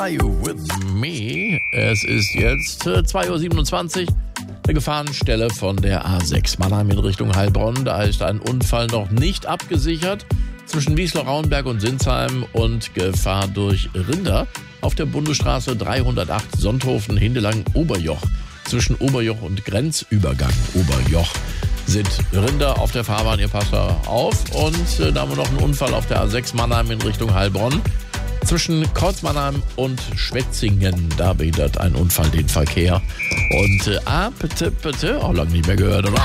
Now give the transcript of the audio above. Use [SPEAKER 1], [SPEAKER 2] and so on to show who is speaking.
[SPEAKER 1] Are you with me? Es ist jetzt 2.27 Uhr. Eine Gefahrenstelle von der A6 Mannheim in Richtung Heilbronn. Da ist ein Unfall noch nicht abgesichert zwischen Wiesloch-Rauenberg und Sinsheim und Gefahr durch Rinder auf der Bundesstraße 308 Sonthofen-Hindelang-Oberjoch. Zwischen Oberjoch und Grenzübergang Oberjoch sind Rinder auf der Fahrbahn. Ihr passt da auf. Und da haben wir noch einen Unfall auf der A6 Mannheim in Richtung Heilbronn. Zwischen Kreuz-Mannheim und Schwetzingen, da behindert ein Unfall den Verkehr. Und bitte, auch lange nicht mehr gehört, oder?